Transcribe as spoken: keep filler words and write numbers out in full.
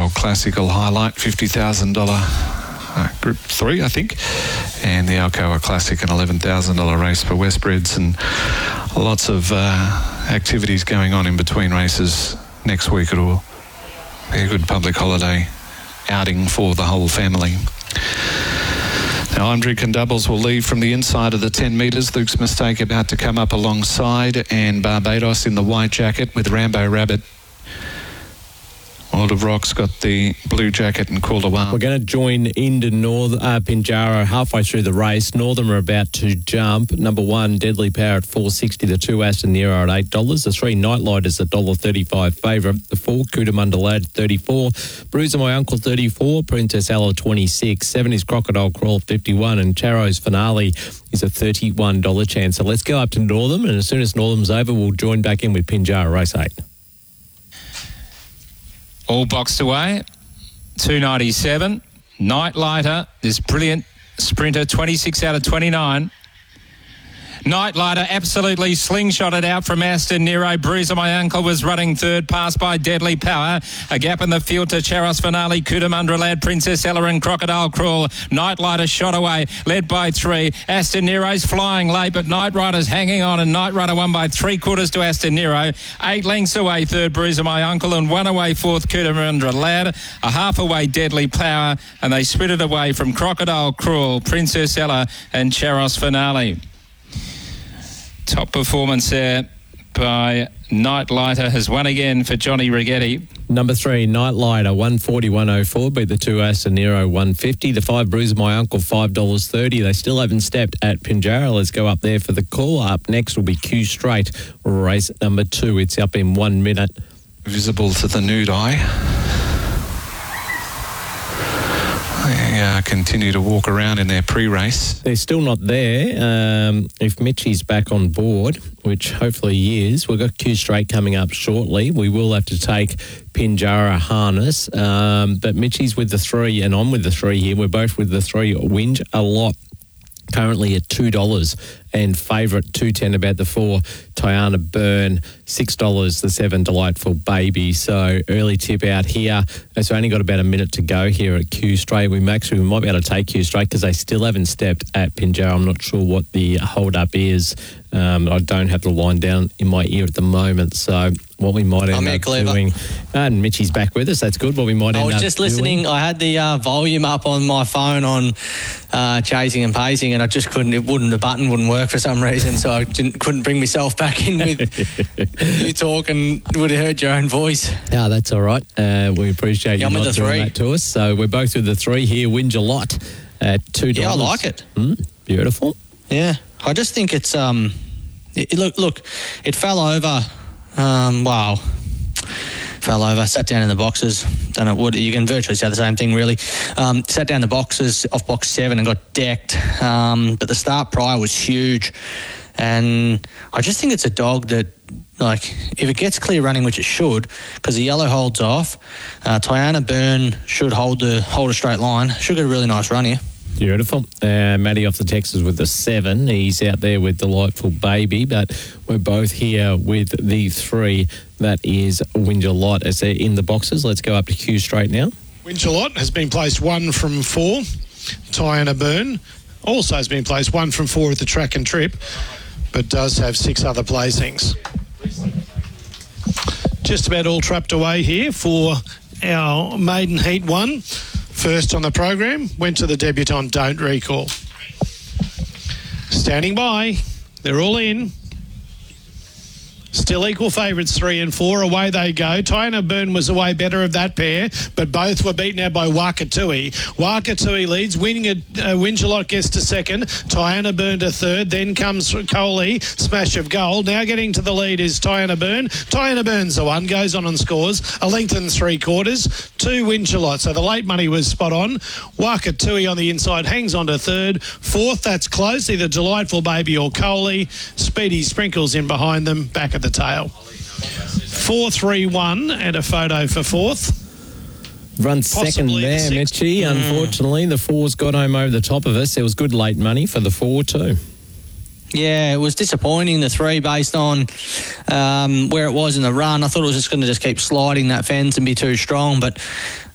Alcoa Classical Highlight, fifty thousand dollars uh, Group three, I think, and the Alcoa Classic, an eleven thousand dollars race for Westbreds, and lots of uh, activities going on in between races. Next week it'll be a good public holiday outing for the whole family. Now, I'm drinking doubles will leave from the inside of the ten metres. Luke's Mistake about to come up alongside, and Barbados in the white jacket with Rambo Rabbit. World of Rock's got the blue jacket and Coolawah. We're going to join into North, uh, Pinjarra halfway through the race. Northern are about to jump. Number one, Deadly Power at four sixty. The two, Aston Nero at eight dollars. The three, Nightlight is a one dollar thirty-five favourite. The four, Cootamunda Lad, thirty-four. Bruiser My Uncle, thirty-four. Princess Ella, twenty-six. seven is Crocodile Crawl, fifty-one. And Charo's Finale is a thirty-one dollars chance. So let's go up to Northern, and as soon as Northern's over, we'll join back in with Pinjarra race eight. All boxed away. two ninety-seven. Nightlighter, this brilliant sprinter, twenty-six out of twenty-nine. Nightlighter absolutely slingshotted out from Aston Nero. Bruiser My Uncle was running third, passed by Deadly Power. A gap in the field to Charos Finale, Cootamunda Lad, Princess Ella and Crocodile Crawl. Nightlighter shot away, led by three. Aston Nero's flying late, but Night Rider's hanging on, and Night Rider won by three quarters to Aston Nero. Eight lengths away, third, Bruiser My Uncle, and one away, fourth, Cootamunda Lad. A half away, Deadly Power, and they sprinted away from Crocodile Crawl, Princess Ella and Charos Finale. Top performance there by Nightlighter has won again for Johnny Righetti. Number three, Nightlighter, one forty, one oh four. Beat the two, Aston Nero, one fifty. The five, Bruiser My Uncle, five dollars thirty. They still haven't stepped at Pinjarra. Let's go up there for the call. Up next will be Q Straight, race number two. It's up in one minute. Visible to the nude eye. They uh, continue to walk around in their pre-race. They're still not there. Um, if Mitchie's back on board, which hopefully he is, we've got Q Straight coming up shortly. We will have to take Pinjarra harness. Um, but Mitchie's with the three and I'm with the three here. We're both with the three. Whinge a lot. Currently at two dollars, and favourite two ten about the four, Tiana Byrne, six dollars, the seven, Delightful Baby. So early tip out here. So only got about a minute to go here at Q Straight. We actually we might be able to take Q Straight because they still haven't stepped at Pinjarra. I'm not sure what the hold up is. Um, I don't have the line down in my ear at the moment. So what we might end up doing, and Mitchie's back with us. That's good. What we might end up doing. I was just listening. I had the uh, volume up on my phone on uh, Chasing and Pacing, and I just couldn't. It wouldn't. The button wouldn't work for some reason, so I didn't couldn't bring myself back in with you talk, and would have heard your own voice. Yeah, that's all right. Uh, we appreciate yeah, you not doing that to us. So we're both with the three here. Whinge a lot at two dollars. Yeah, I like it. Mm, beautiful. Yeah, I just think it's um. It, look, look, it fell over. Um, wow, fell over. Sat down in the boxes. Don't know what you can virtually say the same thing, really. Um, sat down in the boxes off box seven and got decked. Um, but the start prior was huge, and I just think it's a dog that, like, if it gets clear running, which it should, because the yellow holds off, uh, Tiana Byrne should hold the hold a straight line. Should get a really nice run here. Beautiful. Uh, Matty off the Texas with the seven. He's out there with Delightful Baby, but we're both here with the three. That is Whinge a Lot as they're in the boxes. Let's go up to Q Straight now. Whinge a Lot has been placed one from four. Tiana Byrne also has been placed one from four at the Track and Trip, but does have six other placings. Just about all trapped away here for our maiden heat one. First on the program, went to the debutant Don't Recall. Standing by, they're all in. Still equal favourites, three and four. Away they go. Tiana Byrne was away better of that pair, but both were beaten out by Wakatui. Wakatui leads, winning it. Uh, Whinge a Lot gets to second. Tiana Byrne to third. Then comes Coley, Smash of Gold. Now getting to the lead is Tiana Byrne. Tiana Byrne's the one, goes on and scores a length and three quarters. Two Whinge a Lot. So the late money was spot on. Wakatui on the inside hangs on to third. Fourth, that's close. Either Delightful Baby or Coley. Speedy Sprinkles in behind them, back at the tail. four three one and a photo for fourth. Run second there, Mitchie. Mm. Unfortunately, the four's got home over the top of us. There was good late money for the four too. Yeah, it was disappointing, the three, based on um, where it was in the run. I thought it was just going to just keep sliding that fence and be too strong, but